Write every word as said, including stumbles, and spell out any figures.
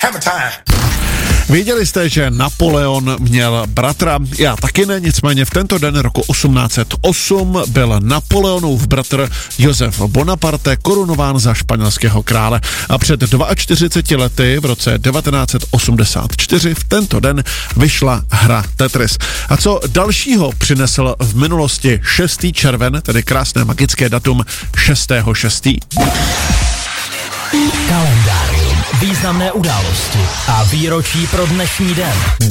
Hammer time. Věděli jste, že Napoleon měl bratra? Já taky ne, nicméně v tento den roku osmnáct set osm byl Napoleonův bratr Josef Bonaparte korunován za španělského krále. A před čtyřiceti dvěma lety v roce devatenáct set osmdesát čtyři v tento den vyšla hra Tetris. A co dalšího přinesl v minulosti šestý červen, tedy krásné magické datum šestého šestého Kalendář, významné události a výročí pro dnešní den.